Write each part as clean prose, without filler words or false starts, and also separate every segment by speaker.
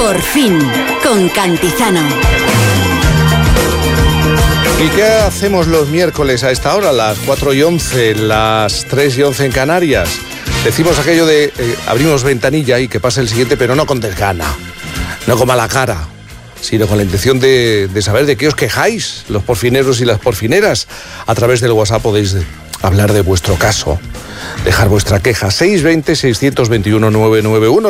Speaker 1: Por fin, con Cantizano.
Speaker 2: ¿Y qué hacemos los miércoles a esta hora? Las 4:11, las 3:11 en Canarias. Decimos aquello de abrimos ventanilla y que pase el siguiente, pero no con desgana, no con mala cara, sino con la intención de saber de qué os quejáis, los porfineros y las porfineras. A través del WhatsApp podéis hablar de vuestro caso, dejar vuestra queja. 620-621-991,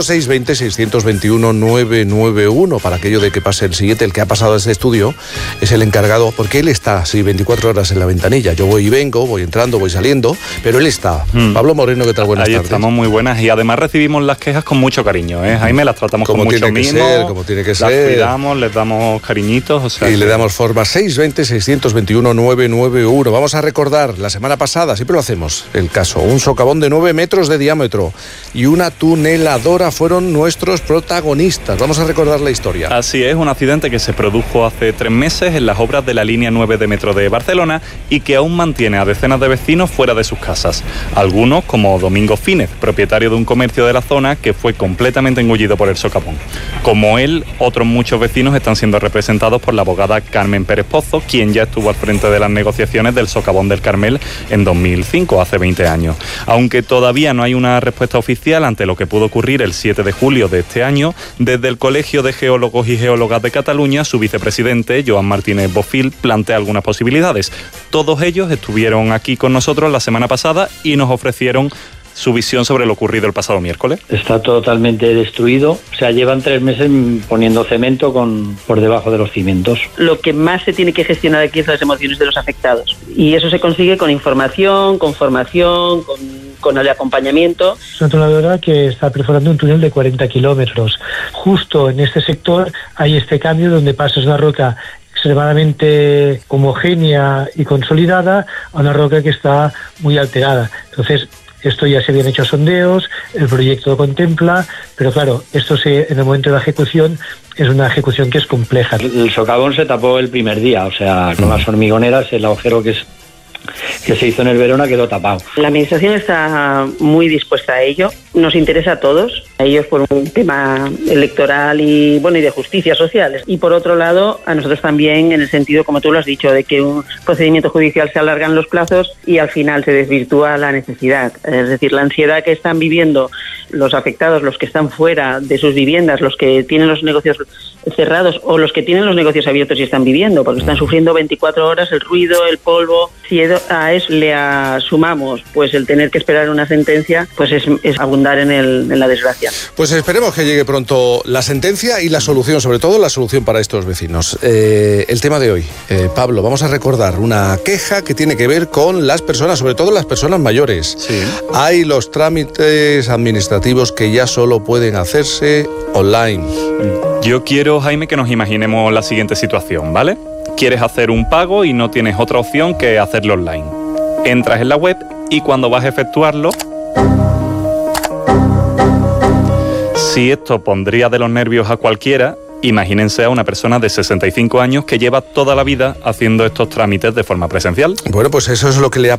Speaker 2: 620-621-991, para aquello de que pase el siguiente. El que ha pasado a este estudio es el encargado, porque él está, 24 horas en la ventanilla. Yo voy y vengo, voy entrando, voy saliendo, pero él está. Pablo Moreno, ¿qué tal? Buenas tardes.
Speaker 3: Estamos muy buenas y además recibimos las quejas con mucho cariño, ¿eh? Jaime, las tratamos con mucho mimo.
Speaker 2: Como tiene que
Speaker 3: las
Speaker 2: ser.
Speaker 3: Cuidamos, les damos cariñitos. O sea,
Speaker 2: y le damos forma. 620-621-991. Vamos a recordar, la semana pasada, siempre lo hacemos, el caso. Un socavón de 9 metros de diámetro y una tuneladora fueron nuestros protagonistas. Vamos a recordar la historia.
Speaker 3: Así es, un accidente que se produjo hace 3 meses en las obras de la línea 9 de metro de Barcelona y que aún mantiene a decenas de vecinos fuera de sus casas. Algunos, como Domingo Fínez, propietario de un comercio de la zona, que fue completamente engullido por el socavón. Como él, otros muchos vecinos están siendo representados por la abogada Carmen Pérez Pozo, quien ya estuvo al frente de las negociaciones del socavón del Carmel en 2005, hace 20 años. Aunque todavía no hay una respuesta oficial ante lo que pudo ocurrir el 7 de julio de este año, desde el Colegio de Geólogos y Geólogas de Cataluña, su vicepresidente, Joan Martínez Bofill, plantea algunas posibilidades. Todos ellos estuvieron aquí con nosotros la semana pasada y nos ofrecieron su visión sobre lo ocurrido el pasado miércoles.
Speaker 4: Está totalmente destruido, o sea, llevan 3 meses poniendo cemento por debajo de los cimientos.
Speaker 5: Lo que más se tiene que gestionar aquí es las emociones de los afectados, y eso se consigue con información, con formación, con el acompañamiento.
Speaker 6: Es una tuneladora que está perforando un túnel de 40 kilómetros. Justo en este sector hay este cambio donde pasas una roca extremadamente homogénea y consolidada a una roca que está muy alterada. Entonces, esto ya se habían hecho sondeos, el proyecto lo contempla, pero claro, en el momento de la ejecución es una ejecución que es compleja.
Speaker 4: El socavón se tapó el primer día, o sea, con las hormigoneras, el agujero que se hizo en el Verona quedó tapado.
Speaker 5: La administración está muy dispuesta a ello, nos interesa a todos, a ellos por un tema electoral y de justicia social, y por otro lado a nosotros también, en el sentido, como tú lo has dicho, de que un procedimiento judicial se alargan los plazos y al final se desvirtúa la necesidad. Es decir, la ansiedad que están viviendo los afectados, los que están fuera de sus viviendas, los que tienen los negocios cerrados o los que tienen los negocios abiertos y están viviendo, porque están sufriendo 24 horas el ruido, el polvo. Si a eso le sumamos pues el tener que esperar una sentencia, pues es abundar en la desgracia.
Speaker 2: Pues esperemos que llegue pronto la sentencia y la solución, sobre todo la solución para estos vecinos. El tema de hoy, Pablo, vamos a recordar una queja que tiene que ver con las personas, sobre todo las personas mayores.
Speaker 3: Sí.
Speaker 2: Hay los trámites administrativos que ya solo pueden hacerse online.
Speaker 3: Yo quiero, Jaime, que nos imaginemos la siguiente situación, ¿vale? Quieres hacer un pago y no tienes otra opción que hacerlo online. Entras en la web y cuando vas a efectuarlo, si esto pondría de los nervios a cualquiera, imagínense a una persona de 65 años que lleva toda la vida haciendo estos trámites de forma presencial.
Speaker 2: Bueno, pues eso es lo que le ha